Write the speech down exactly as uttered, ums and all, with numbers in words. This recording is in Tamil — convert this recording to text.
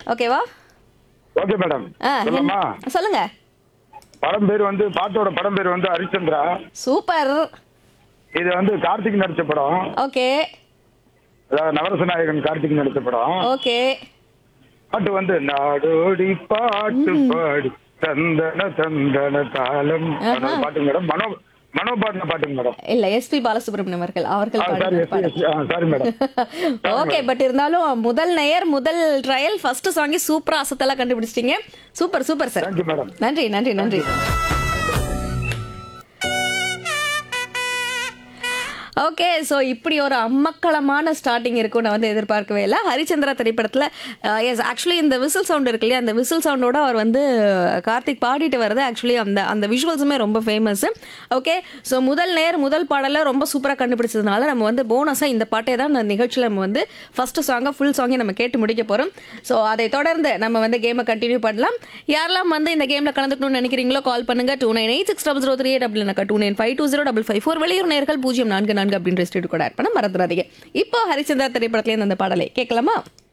ஓகேவா? Okay madam. ஆ, சொல்லலாமா? என்ன- சொல்லுங்க. படம் பேர் வந்து பாட்டோட படம் பேர் வந்து ஹரிச்சந்திரா. சூப்பர். இது வந்து கார்த்திக் நடிச்ச படம். ஓகே அதாவது நவரச நாயகன் கார்த்திக் நடிச்ச படம். ஓகே. பாட்டு வந்து நாடோடி பாட்டு பாடு தந்தன தந்தன தாளம் ஆஹா. பாட்டுங்க மேடம். மனோ மனோ பாடின பாட்டுங்க மேடம். இல்ல எஸ்பி பாலசுப்ரமணியம் அவர்கள் அவர்கள் சாரி பாடின பாடல். Sorry madam. ஓகே, பட் இருந்தாலும் முதல் நேயர் முதல் ட்ரையல் ஃபர்ஸ்ட் சாங்கி சூப்பரா அசத்தெல்லாம் கண்டுபிடிச்சிட்டீங்க. Super super sir. Thank you madam. நன்றி நன்றி நன்றி. ஓகே, ஸோ இப்படி ஒரு அம்மக்களமான ஸ்டார்டிங் இருக்கும் நான் வந்து எதிர்பார்க்கவே இல்லை. ஹரிச்சந்திரா திரைப்படத்தில் எஸ் ஆக்சுவலி இந்த விசில் சவுண்ட் இருக்கு இல்லையா, அந்த விசில் சவுண்டோட அவர் வந்து கார்த்திக் பாடிட்டு வர்றது ஆக்சுவலி அந்த அந்த விஷுவல்ஸுமே ரொம்ப ஃபேமஸ். ஓகே, ஸோ முதல் நேர் முதல் பாடலில் ரொம்ப சூப்பராக கண்டுபிடிச்சதுனால நம்ம வந்து போனஸாக இந்த பாட்டே தான் அந்த நிகழ்ச்சியில் நம்ம வந்து ஃபர்ஸ்ட் சாங்கை ஃபுல் சாங்கை நம்ம கேட்டு முடிக்க போகிறோம். ஸோ அதை தொடர்ந்து நம்ம வந்து கேமை கண்டினியூ பண்ணலாம். யாரெல்லாம் வந்து இந்த கேமில் கலந்துக்கணும்னு நினைக்கிறீங்களோ கால் பண்ணுங்க. Two nine eight six double zero three eight அப்படின்னாக்கா two nine five two zero double five four வெளியூர் நேர்கள் பூஜ்ஜியம் நான்கு நான்கு அப்படின்ற ஸ்டேட் கூட ஆட் பண்ண மறந்துடாதீங்க. இப்போ ஹரிச்சந்திரா திரைப்படத்துல அந்த பாடலை கேட்கலாமா?